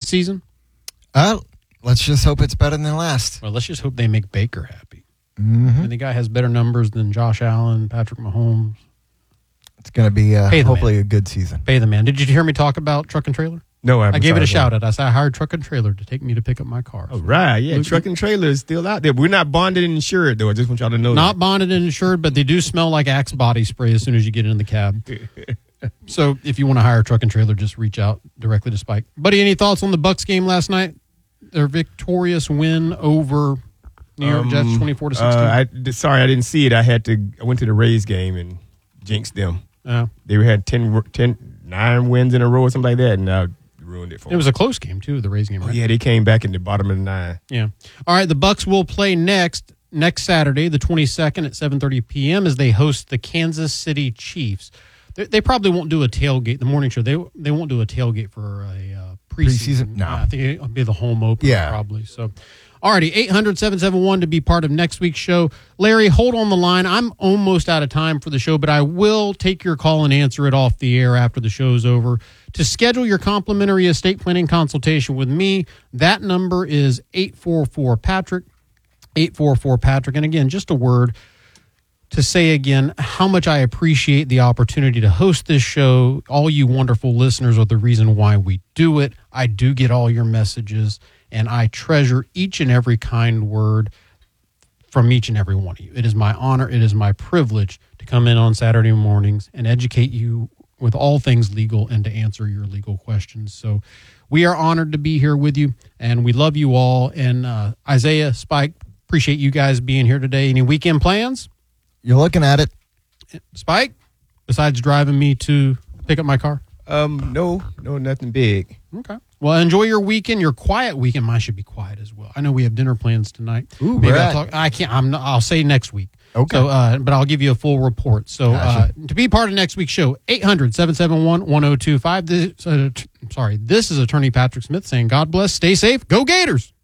season? Let's just hope it's better than last. Well, let's just hope they make Baker happy. Mm-hmm. And the guy has better numbers than Josh Allen, Patrick Mahomes. It's going to be hopefully a good season. Pay the man. Did you hear me talk about Truck and Trailer? No, I gave it a shout out. I said I hired Truck and Trailer to take me to pick up my car. Oh, right. Yeah, Truck and Trailer is still out there. We're not bonded and insured, though. I just want y'all to know Not bonded and insured, but they do smell like Axe body spray as soon as you get in the cab. So if you want to hire Truck and Trailer, just reach out directly to Spike. Buddy, any thoughts on the Bucs game last night? Their victorious win over New York Jets 24-16. Sorry, I didn't see it. I went to the Rays game and jinxed them. They had 9 wins in a row or something like that, and I ruined it for them. It was a close game, too, the Rays game, right? Oh, yeah, they came back in the bottom of the 9. Yeah. All right, the Bucs will play next Saturday, the 22nd at 7:30 p.m. as they host the Kansas City Chiefs. They probably won't do a tailgate, the morning show. They won't do a tailgate for a preseason. No. I think it'll be the home opener probably. So, alrighty, 800-771 to be part of next week's show. Larry, hold on the line. I'm almost out of time for the show, but I will take your call and answer it off the air after the show's over. To schedule your complimentary estate planning consultation with me, that number is 844-PATRICK, 844-PATRICK. And again, just a word to say again how much I appreciate the opportunity to host this show. All you wonderful listeners are the reason why we do it. I do get all your messages, and I treasure each and every kind word from each and every one of you. It is my honor, it is my privilege to come in on Saturday mornings and educate you with all things legal and to answer your legal questions. So we are honored to be here with you, and we love you all. And Isaiah, Spike, appreciate you guys being here today. Any weekend plans? You're looking at it. Spike, besides driving me to pick up my car? No, nothing big. Okay. Well, enjoy your weekend, your quiet weekend. Mine should be quiet as well. I know we have dinner plans tonight. Ooh, maybe Brad. I'll say next week. Okay. So, but I'll give you a full report. So, Gotcha. to be part of next week's show, 800-771-1025. This is Attorney Patrick Smith saying, God bless, stay safe, go Gators.